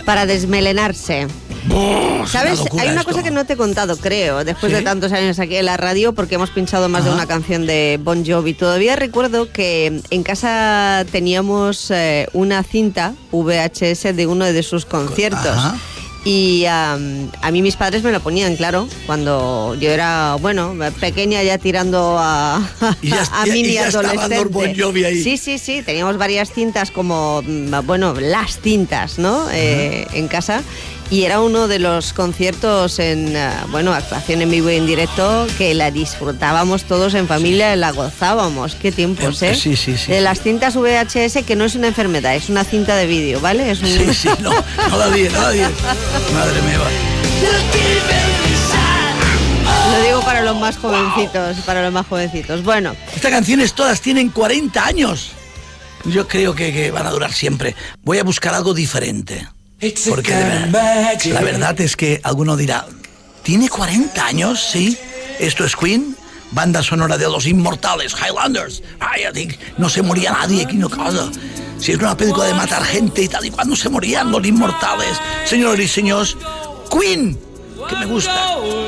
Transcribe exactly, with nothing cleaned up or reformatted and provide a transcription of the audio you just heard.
para desmelenarse. Oh, ¿Sabes? Una Hay una esto. cosa que no te he contado, creo, después ¿Sí? de tantos años aquí en la radio, porque hemos pinchado más Ajá. de una canción de Bon Jovi. Todavía recuerdo que en casa teníamos eh, una cinta V H S de uno de sus conciertos. Ajá. Y um, a mí mis padres me lo ponían, claro, cuando yo era, bueno, pequeña ya tirando a, y ya, a ya, mini y ya adolescente. Bon Jovi ahí. Sí, sí, sí, teníamos varias cintas como, bueno, las cintas, ¿no? Eh, en casa. Y era uno de los conciertos en, uh, bueno, actuación en vivo y en directo que la disfrutábamos todos en familia, la gozábamos. Qué tiempos, ¿eh? Sí, sí, sí. De sí. las cintas V H S, que no es una enfermedad, es una cinta de vídeo, ¿vale? Es un... Sí, sí, no, no la di, no la di. Madre mía. Lo digo para los más jovencitos, para los más jovencitos. Bueno. Estas canciones todas tienen cuarenta años. Yo creo que, que van a durar siempre. Voy a buscar algo diferente. Porque verdad, la verdad es que alguno dirá, ¿tiene cuarenta años? Sí. Esto es Queen, banda sonora de los inmortales, Highlanders. Ay, no se moría nadie aquí, no casa. Si es una película de matar gente y tal, y cuando se morían los inmortales. Señores y señores, Queen, que me gusta.